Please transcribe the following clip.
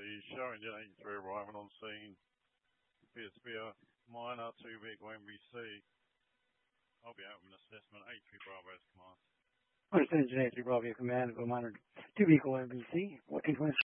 showing Jet 83 arriving on scene. Appears to be a minor 2-vehicle MVC. I'll be out with an assessment. 83 Bravo as command. Understand, Jet 83 Bravo command of a minor 2-vehicle MVC. What can